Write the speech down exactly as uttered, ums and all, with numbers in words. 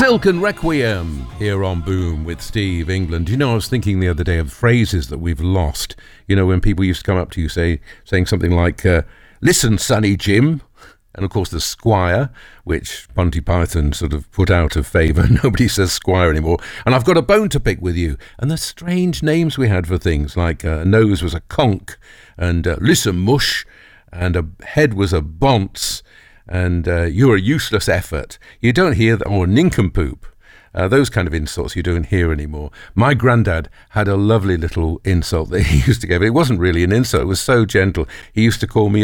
Silken Requiem here on Boom with Steve England. You know, I was thinking the other day of phrases that we've lost. You know, when people used to come up to you say saying something like, uh, listen, Sonny Jim. And of course the Squire, which Monty Python sort of put out of favour. Nobody says Squire anymore. And I've got a bone to pick with you. And the strange names we had for things, like uh, a nose was a conch, and uh, listen, mush, and a head was a bonce, and uh, you're a useless effort. You don't hear that, or nincompoop. Uh, those kind of insults you don't hear anymore. My granddad had a lovely little insult that he used to give. It wasn't really an insult. It was so gentle. He used to call me